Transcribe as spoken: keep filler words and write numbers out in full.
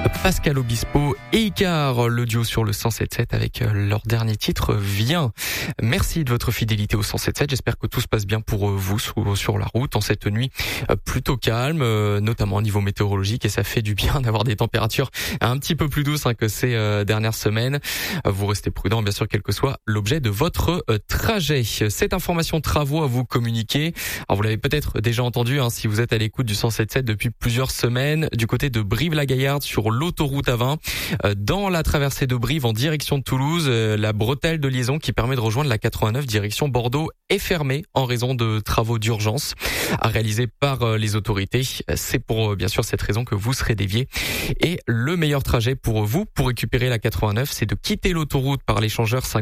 Pascal Obispo et Icar, le duo sur le cent sept sept avec leur dernier titre Viens. Merci de votre fidélité au cent sept sept. J'espère que tout se passe bien pour vous sur la route en cette nuit plutôt calme, notamment au niveau météorologique, et ça fait du bien d'avoir des températures un petit peu plus douces hein, que ces dernières semaines. Vous restez prudent, bien sûr, quel que soit l'objet de votre trajet. Cette information travaux à vous communiquer. Alors vous l'avez peut-être déjà entendu hein, si vous êtes à l'écoute du cent sept sept depuis plusieurs semaines, du côté de Brive-la-Gaillarde sur l'autoroute A vingt, dans la traversée de Brive en direction de Toulouse, la bretelle de liaison qui permet de rejoindre la quatre-vingt-neuf direction Bordeaux est fermée en raison de travaux d'urgence à réaliser par les autorités. C'est pour bien sûr cette raison que vous serez dévié. Et le meilleur trajet pour vous pour récupérer la quatre-vingt-neuf, c'est de quitter l'autoroute par l'échangeur cinq